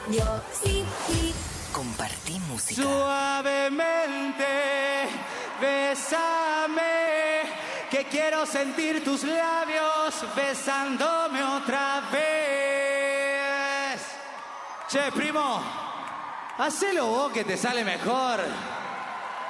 Yo sí, sí. Compartí música. Suavemente, bésame, que quiero sentir tus labios besándome otra vez. Che, primo, hacelo vos que te sale mejor.